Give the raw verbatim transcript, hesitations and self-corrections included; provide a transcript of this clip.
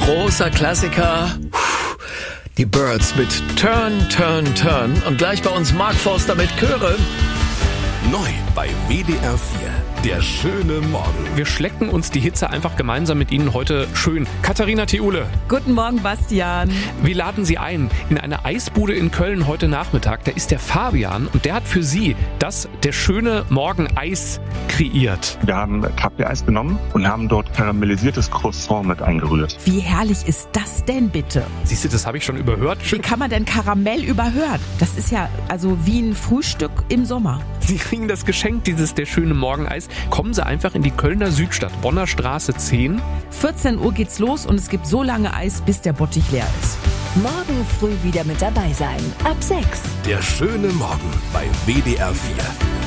Großer Klassiker. Die Birds mit Turn, Turn, Turn. Und gleich bei uns Mark Forster mit Chöre. Neu bei W D R vier. Der schöne Morgen. Wir schlecken uns die Hitze einfach gemeinsam mit Ihnen heute schön. Katharina Theule. Guten Morgen, Bastian. Wir laden Sie ein in eine Eisbude in Köln heute Nachmittag. Da ist der Fabian und der hat für Sie das Der schöne Morgen Eis kreiert. Wir haben Kaffeeeis genommen und haben dort karamellisiertes Croissant mit eingerührt. Wie herrlich ist das denn bitte? Siehst du, das habe ich schon überhört. Wie kann man denn Karamell überhören? Das ist ja also wie ein Frühstück im Sommer. Sie kriegen das Geschenk, dieses Der schöne Morgen Eis. Kommen Sie einfach in die Kölner Südstadt, Bonner Straße zehn. vierzehn Uhr geht's los und es gibt so lange Eis, bis der Bottich leer ist. Morgen früh wieder mit dabei sein. Ab sechs. Der schöne Morgen bei W D R vier.